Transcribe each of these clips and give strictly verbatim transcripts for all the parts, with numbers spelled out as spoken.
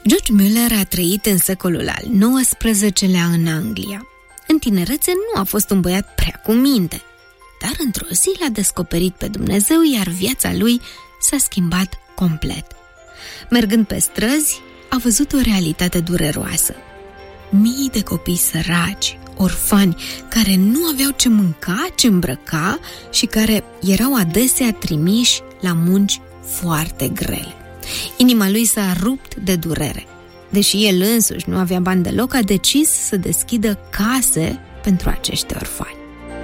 George Mueller a trăit în secolul al nouăsprezecelea în Anglia. În tinerețe nu a fost un băiat prea cu minte, dar într-o zi l-a descoperit pe Dumnezeu, iar viața lui s-a schimbat complet. Mergând pe străzi, a văzut o realitate dureroasă. Mii de copii săraci, orfani, care nu aveau ce mânca, ce îmbrăca și care erau adesea trimiși la munci foarte grele. Inima lui s-a rupt de durere. Deși el însuși nu avea bani deloc, a decis să deschidă case pentru acești orfani.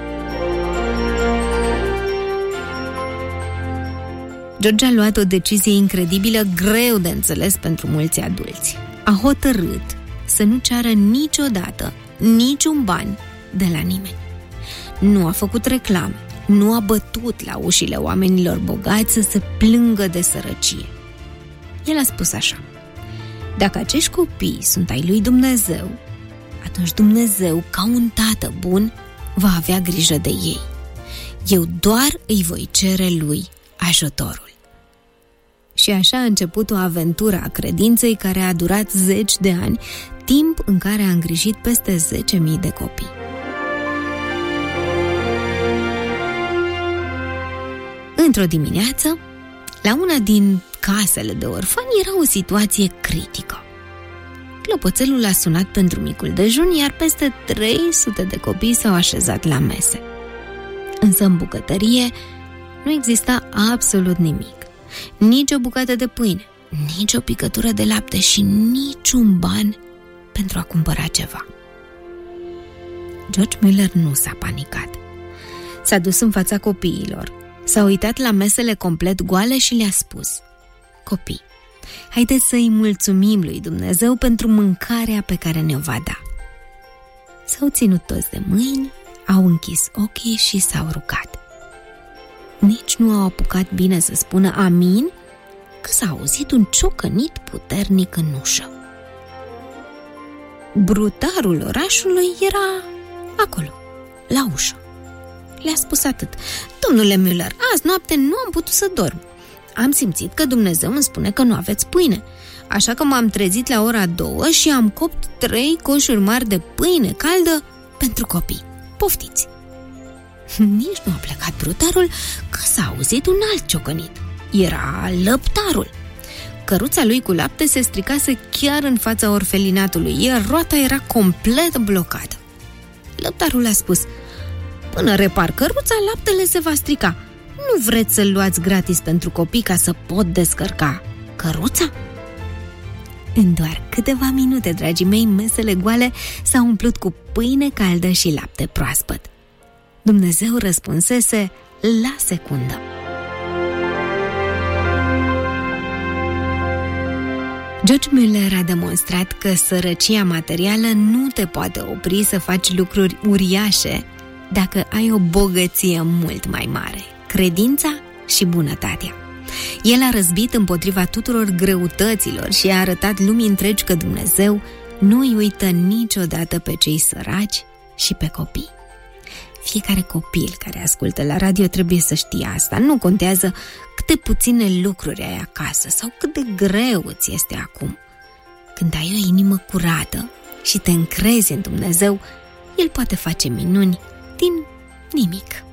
George a luat o decizie incredibilă, greu de înțeles pentru mulți adulți. A hotărât să nu ceară niciodată niciun bani de la nimeni. Nu a făcut reclame, nu a bătut la ușile oamenilor bogați să se plângă de sărăcie. El a spus așa: dacă acești copii sunt ai lui Dumnezeu, atunci Dumnezeu, ca un tată bun, va avea grijă de ei. Eu doar îi voi cere lui ajutorul. Și așa a început o aventură a credinței care a durat zeci de ani, timp în care a îngrijit peste zece mii de copii. Într-o dimineață, la una din casele de orfani era o situație critică. Clopoțelul a sunat pentru micul dejun, iar peste trei sute de copii s-au așezat la mese. Însă în bucătărie nu exista absolut nimic. Nici o bucată de pâine, nici o picătură de lapte și niciun ban pentru a cumpăra ceva. George Mueller nu s-a panicat. S-a dus în fața copiilor, s-a uitat la mesele complet goale și le-a spus: copii, haideți să-i mulțumim lui Dumnezeu pentru mâncarea pe care ne-o va da. S-au ținut toți de mâini, au închis ochii și s-au rugat. Nici nu au apucat bine să spună amin, că s-a auzit un ciocănit puternic în ușă. Brutarul orașului era acolo, la ușă. Le-a spus atât: domnule Mueller, azi noapte nu am putut să dorm. Am simțit că Dumnezeu îmi spune că nu aveți pâine, așa că m-am trezit la ora două și am copt trei coșuri mari de pâine caldă pentru copii. Poftiți! Nici nu a plecat brutarul, că s-a auzit un alt ciocănit. Era lăptarul. Căruța lui cu lapte se stricase chiar în fața orfelinatului, iar roata era complet blocată. Lăptarul a spus: până repar căruța, laptele se va strica. Nu vreți să-l luați gratis pentru copii ca să pot descărca căruța? În doar câteva minute, dragii mei, mesele goale s-au umplut cu pâine caldă și lapte proaspăt. Dumnezeu răspunsese la secundă. George Mueller a demonstrat că sărăcia materială nu te poate opri să faci lucruri uriașe dacă ai o bogăție mult mai mare: credința și bunătatea. El a răzbit împotriva tuturor greutăților și a arătat lumii întregi că Dumnezeu nu îi uită niciodată pe cei săraci și pe copii. Fiecare copil care ascultă la radio trebuie să știe asta. Nu contează câte puține lucruri ai acasă sau cât de greu îți este acum. Când ai o inimă curată și te încrezi în Dumnezeu, El poate face minuni din nimic.